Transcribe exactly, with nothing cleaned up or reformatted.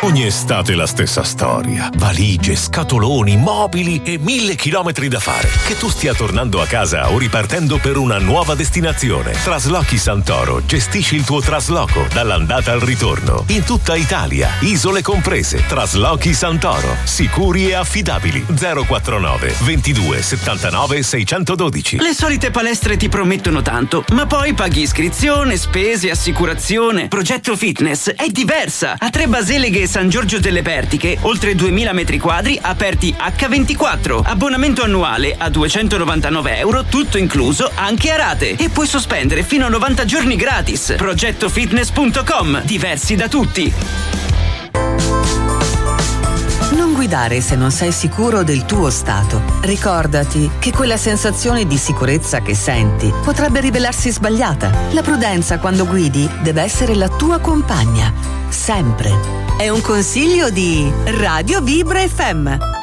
Ogni estate la stessa storia. Valigie, scatoloni, mobili e mille chilometri da fare. Che tu stia tornando a casa o ripartendo per una nuova destinazione. Traslochi Santoro gestisce il tuo trasloco dall'andata al ritorno. In tutta Italia, isole comprese. Traslochi Santoro. Sicuri e affidabili. zero quarantanove ventidue settantanove seicentododici. Le solite palestre ti promettono tanto, ma poi paghi iscrizione, spese, assicurazione. Progetto Fitness è diversa. A Tre Baseleghe e San Giorgio delle Pertiche, oltre duemila metri quadri aperti acca ventiquattro. Abbonamento annuale a duecentonovantanove euro, tutto incluso anche a rate. E puoi sospendere fino a novanta giorni gratis. progetto fitness punto com. Diversi da tutti. Non guidare se non sei sicuro del tuo stato. Ricordati che quella sensazione di sicurezza che senti potrebbe rivelarsi sbagliata. La prudenza quando guidi deve essere la tua compagna, sempre. È un consiglio di Radio Vibra effe emme.